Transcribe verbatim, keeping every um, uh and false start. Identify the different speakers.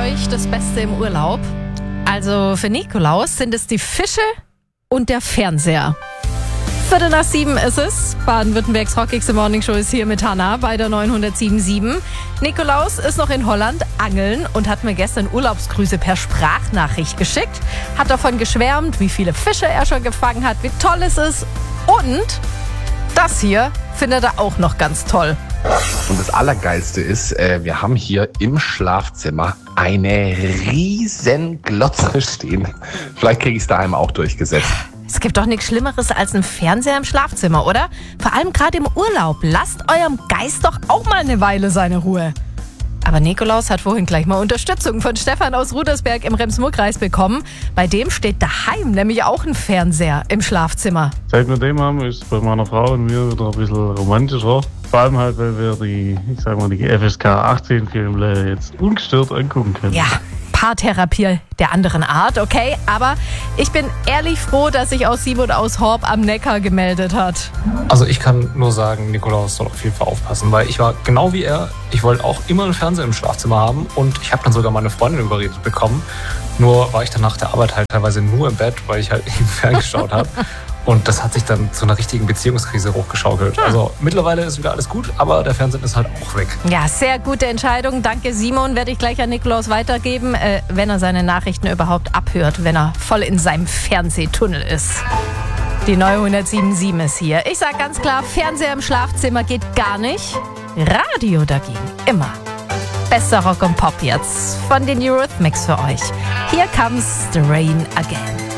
Speaker 1: euch das Beste im Urlaub? Also für Nikolaus sind es die Fische und der Fernseher. Viertel nach sieben ist es. Baden-Württembergs rockigste Morningshow ist hier mit Hannah bei der neunhundertsieben Komma sieben. Nikolaus ist noch in Holland angeln und hat mir gestern Urlaubsgrüße per Sprachnachricht geschickt. Hat davon geschwärmt, wie viele Fische er schon gefangen hat, wie toll es ist. Und das hier findet er auch noch ganz toll.
Speaker 2: Und das Allergeilste ist, äh, wir haben hier im Schlafzimmer eine riesen Glotze stehen. Vielleicht kriege ich es daheim auch durchgesetzt.
Speaker 1: Es gibt doch nichts Schlimmeres als ein Fernseher im Schlafzimmer, oder? Vor allem gerade im Urlaub. Lasst eurem Geist doch auch mal eine Weile seine Ruhe. Aber Nikolaus hat vorhin gleich mal Unterstützung von Stefan aus Rudersberg im Rems-Murr-Kreis bekommen. Bei dem steht daheim nämlich auch ein Fernseher im Schlafzimmer.
Speaker 3: Seit wir den haben, ist es bei meiner Frau und mir wieder ein bisschen romantischer. Vor allem halt, weil wir die, ich sag mal, die F S K achtzehn Filme jetzt ungestört angucken können.
Speaker 1: Ja, Paartherapie der anderen Art, okay? Aber ich bin ehrlich froh, dass sich aus Simon aus Horb am Neckar gemeldet hat.
Speaker 4: Also ich kann nur sagen, Nikolaus soll auf jeden Fall aufpassen, weil ich war genau wie er. Ich wollte auch immer einen Fernseher im Schlafzimmer haben und ich habe dann sogar meine Freundin überredet bekommen. Nur war ich dann nach der Arbeit halt teilweise nur im Bett, weil ich halt eben ferngeschaut habe. Und das hat sich dann zu einer richtigen Beziehungskrise hochgeschaukelt. Also mittlerweile ist wieder alles gut, aber der Fernseher ist halt auch weg.
Speaker 1: Ja, sehr gute Entscheidung. Danke, Simon. Werde ich gleich an Nikolaus weitergeben, äh, wenn er seine Nachrichten überhaupt abhört, wenn er voll in seinem Fernsehtunnel ist. Die neunhundertsieben Komma sieben ist hier. Ich sag ganz klar, Fernseher im Schlafzimmer geht gar nicht. Radio dagegen, immer. Bester Rock und Pop jetzt von den Eurythmics für euch. Here comes the rain again.